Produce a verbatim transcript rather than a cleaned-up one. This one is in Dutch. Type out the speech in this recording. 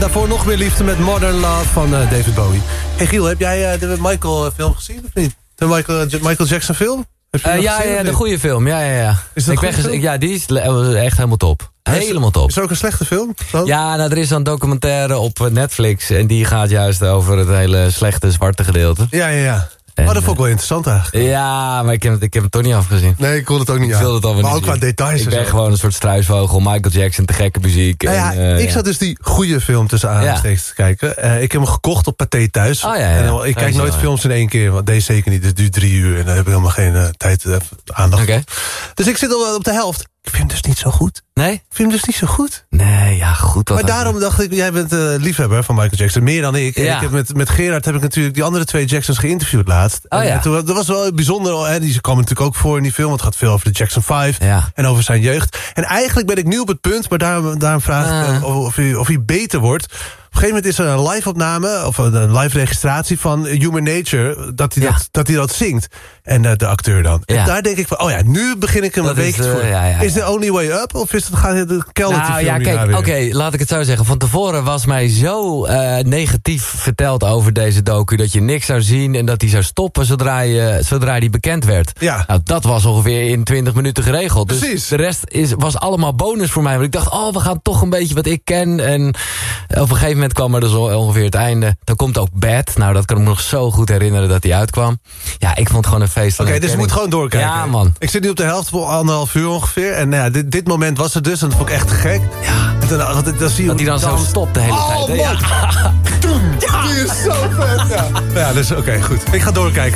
daarvoor nog meer liefde met Modern Love van uh, David Bowie. Hey Giel, heb jij uh, de Michael film gezien of niet? De Michael, Michael Jackson film? Heb je Uh, ja, gezien, ja, of de niet? goede film. Ja, ja, ja. Is dat ik een ben goede gez- film? Ja, die is le- echt helemaal top. Helemaal top. Is er ook een slechte film? Dan? Ja, nou, er is een documentaire op Netflix. En die gaat juist over het hele slechte zwarte gedeelte. Ja, ja, ja. En, oh, dat vond ik wel interessant eigenlijk. Ja, maar ik heb, het, ik heb het toch niet afgezien. Nee, ik kon het ook niet Ik aan. wilde het alweer Maar niet ook qua zien. details. Ik en ben zo. gewoon een soort struisvogel. Michael Jackson, te gekke muziek. Nou ja, en, uh, ik ja. zat dus die goede film tussen aanstekens te kijken. Uh, ik heb hem gekocht op Pathé thuis. Oh, ja, ja. En, uh, ik kijk Ja, nooit ja. films in één keer. Want deze zeker niet. Het duurt drie uur en dan heb ik helemaal geen uh, tijd, uh, aandacht. Oké. Dus ik zit al op de helft. Ik vind hem dus niet zo goed. Nee? Ik vind hem dus niet zo goed. Nee, ja, goed. Maar daarom dacht ik, jij bent uh, liefhebber van Michael Jackson. Meer dan ik. En Ja. ik heb met, met Gerard heb ik natuurlijk die andere twee Jacksons geïnterviewd laatst. Oh, en, ja. en toen, dat was wel bijzonder. Hè, die kwam natuurlijk ook voor in die film. Want het gaat veel over de Jackson vijf. Ja. En over zijn jeugd. En eigenlijk ben ik nu op het punt. Maar daarom, daarom vraag ik Ah. uh, of, of, hij, of hij beter wordt. Op een gegeven moment is er een live-opname... of een live registratie van Human Nature... dat hij, Ja. dat, dat, hij dat zingt. En uh, de acteur dan. Ja. En daar denk ik van... oh ja, nu begin ik hem Dat een is, beetje uh, voor. ja, ja, Is ja. de only way up? Of is het, gaat het de kelder Nou te ja, filmen kijk, oké, laat ik het zo zeggen. Van tevoren was mij zo uh, negatief verteld over deze docu... dat je niks zou zien en dat hij zou stoppen zodra, je, zodra die bekend werd. Ja. Nou, dat was ongeveer in twintig minuten geregeld. Precies. Dus de rest is, was allemaal bonus voor mij. Want ik dacht, oh, we gaan toch een beetje wat ik ken. En op een gegeven moment kwam er dus ongeveer het einde. Dan komt ook Bad. Nou, dat kan ik me nog zo goed herinneren dat die uitkwam. Ja, ik vond het gewoon een feest. Oké, okay, dus je moet gewoon doorkijken. Ja, man. Ik zit nu op de helft, anderhalf uur ongeveer. En nou ja, dit, dit moment was er dus, en dat vond ik echt gek. Ja. En dan, dan, dan zie je Dat hij dan zo stopt de hele oh, tijd. Hè? Man. Ja. Die is zo vet. Ja, ja dus oké, okay, goed. Ik ga doorkijken.